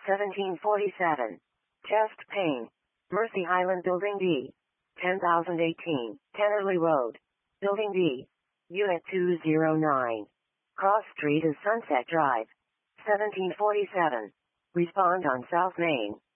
1747. Chest pain. Mercy Island Building D. 10,018. Tennerley Road. Building D. Unit 209. Cross Street is Sunset Drive. 1747. Respond on South Main.